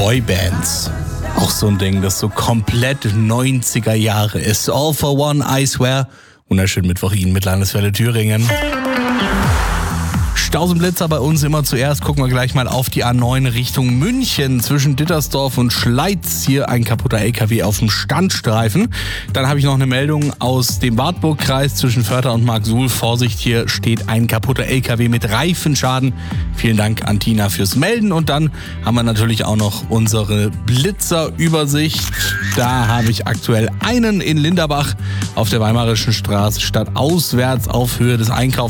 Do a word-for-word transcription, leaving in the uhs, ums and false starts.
Boybands. Auch so ein Ding, das so komplett neunziger Jahre ist. All for One, I Swear. Wunderschönen Mittwoch Ihnen mit Landeswelle Thüringen. Stausenblitzer bei uns immer zuerst. Gucken wir gleich mal auf die A neun Richtung München. Zwischen Dittersdorf und Schleiz hier ein kaputter L K W auf dem Standstreifen. Dann habe ich noch eine Meldung aus dem Wartburgkreis zwischen Förther und Marksuhl. Vorsicht, hier steht ein kaputter L K W mit Reifenschaden. Vielen Dank an Tina fürs Melden. Und dann haben wir natürlich auch noch unsere Blitzerübersicht. Da habe ich aktuell einen in Linderbach auf der Weimarischen Straße statt auswärts auf Höhe des Einkaufs.